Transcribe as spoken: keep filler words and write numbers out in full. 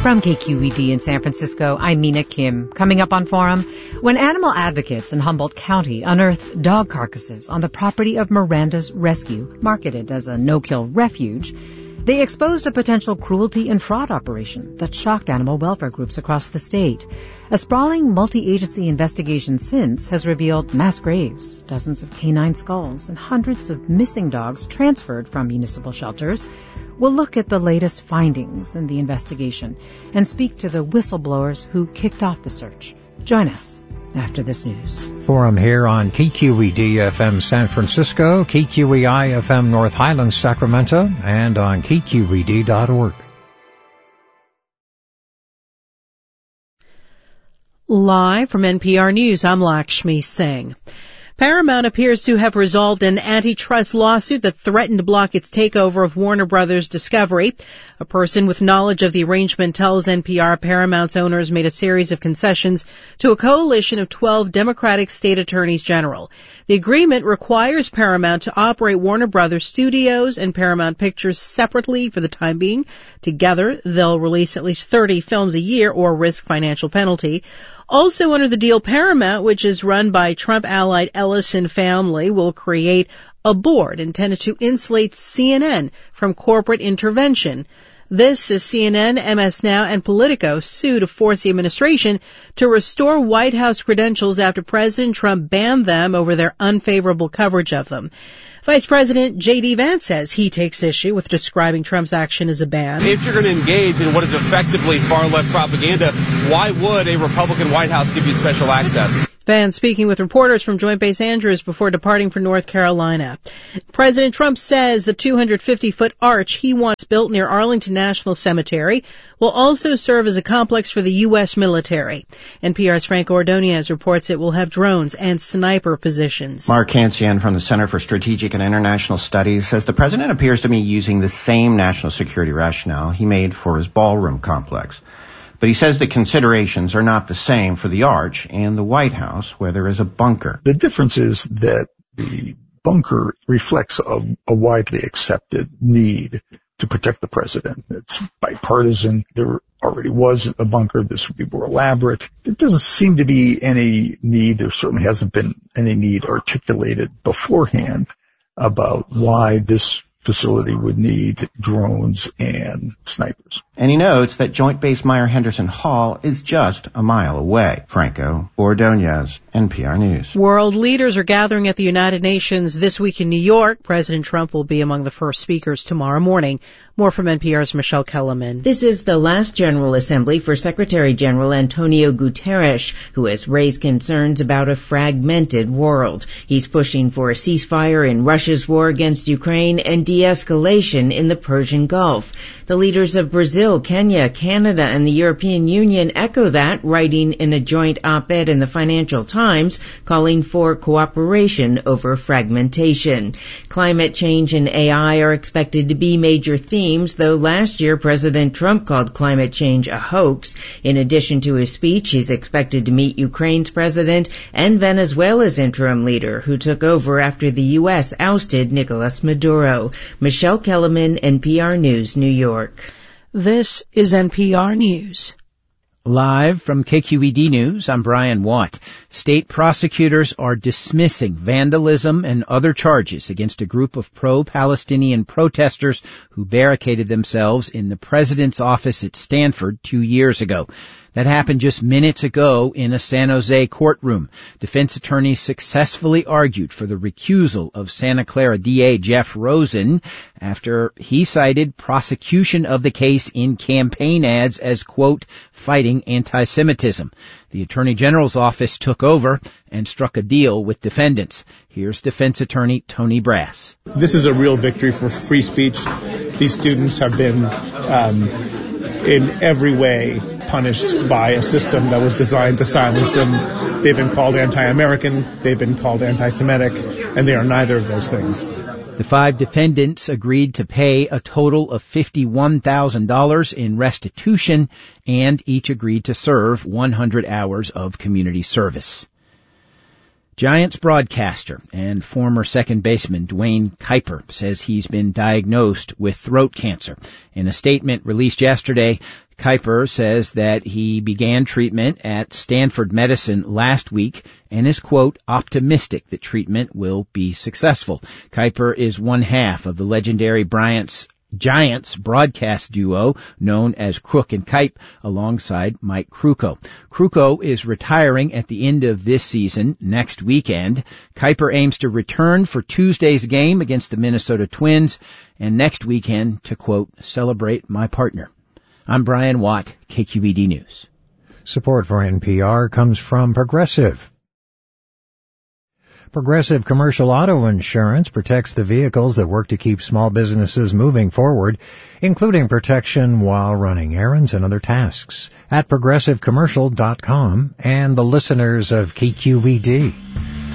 From K Q E D in San Francisco, I'm Mina Kim. Coming up on Forum, when animal advocates in Humboldt County unearthed dog carcasses on the property of Miranda's Rescue, marketed as a no-kill refuge, they exposed a potential cruelty and fraud operation that shocked animal welfare groups across the state. A sprawling multi-agency investigation since has revealed mass graves, dozens of canine skulls, and hundreds of missing dogs transferred from municipal shelters. We'll look at the latest findings in the investigation and speak to the whistleblowers who kicked off the search. Join us after this news. Forum here on K Q E D F M San Francisco, K Q E I F M North Highlands Sacramento, and on K Q E D dot org. Live from N P R News, I'm Lakshmi Singh. Paramount appears to have resolved an antitrust lawsuit that threatened to block its takeover of Warner Brothers Discovery. A person with knowledge of the arrangement tells N P R Paramount's owners made a series of concessions to a coalition of twelve Democratic state attorneys general. The agreement requires Paramount to operate Warner Brothers Studios and Paramount Pictures separately for the time being. Together, they'll release at least thirty films a year or risk financial penalty. Also under the deal, Paramount, which is run by Trump-allied Ellison family, will create a board intended to insulate C N N from corporate intervention. This is C N N, M S Now, and Politico sue to force the administration to restore White House credentials after President Trump banned them over their unfavorable coverage of them. Vice President J D. Vance says he takes issue with describing Trump's action as a ban. If you're going to engage in what is effectively far-left propaganda, why would a Republican White House give you special access? Vance speaking with reporters from Joint Base Andrews before departing for North Carolina. President Trump says the two hundred fifty foot arch he wants built near Arlington National Cemetery will also serve as a complex for the U S military. N P R's Frank Ordonez reports it will have drones and sniper positions. Mark Cancian from the Center for Strategic and International Studies says the president appears to be using the same national security rationale he made for his ballroom complex. But he says the considerations are not the same for the Arch and the White House, where there is a bunker. The difference is that the bunker reflects a, a widely accepted need to protect the president. It's bipartisan. There already was a bunker. This would be more elaborate. There doesn't seem to be any need. There certainly hasn't been any need articulated beforehand about why this facility would need drones and snipers. And he notes that Joint Base Meyer-Henderson Hall is just a mile away. Franco Ordonez, N P R News. World leaders are gathering at the United Nations this week in New York. President Trump will be among the first speakers tomorrow morning. More from N P R's Michelle Kellerman. This is the last General Assembly for Secretary General Antonio Guterres, who has raised concerns about a fragmented world. He's pushing for a ceasefire in Russia's war against Ukraine and de-escalation in the Persian Gulf. The leaders of Brazil, Kenya, Canada, and the European Union echo that, writing in a joint op-ed in the Financial Times, calling for cooperation over fragmentation. Climate change and A I are expected to be major themes, though last year President Trump called climate change a hoax. In addition to his speech, he's expected to meet Ukraine's president and Venezuela's interim leader, who took over after the U S ousted Nicolas Maduro. Michelle Kellerman, N P R News, New York. This is N P R News. Live from K Q E D News, I'm Brian Watt. State prosecutors are dismissing vandalism and other charges against a group of pro-Palestinian protesters who barricaded themselves in the president's office at Stanford two years ago. That happened just minutes ago in a San Jose courtroom. Defense attorneys successfully argued for the recusal of Santa Clara D A Jeff Rosen after he cited prosecution of the case in campaign ads as, quote, fighting anti-Semitism. The Attorney General's office took over and struck a deal with defendants. Here's defense attorney Tony Brass. This is a real victory for free speech. These students have been um, in every way punished by a system that was designed to silence them. They've been called anti-American, they've been called anti-Semitic, and they are neither of those things. The five defendants agreed to pay a total of fifty-one thousand dollars in restitution, and each agreed to serve one hundred hours of community service. Giants broadcaster and former second baseman Dwayne Kuiper says he's been diagnosed with throat cancer. In a statement released yesterday, Kuiper says that he began treatment at Stanford Medicine last week and is, quote, optimistic that treatment will be successful. Kuiper is one half of the legendary Bryant's Giants broadcast duo known as Crook and Kipe alongside Mike Krukow. Krukow is retiring at the end of this season next weekend. Kuiper aims to return for Tuesday's game against the Minnesota Twins and next weekend to, quote, celebrate my partner. I'm Brian Watt, K Q E D News. Support for N P R comes from Progressive. Progressive Commercial Auto Insurance protects the vehicles that work to keep small businesses moving forward, including protection while running errands and other tasks. At progressive commercial dot com and the listeners of K Q E D.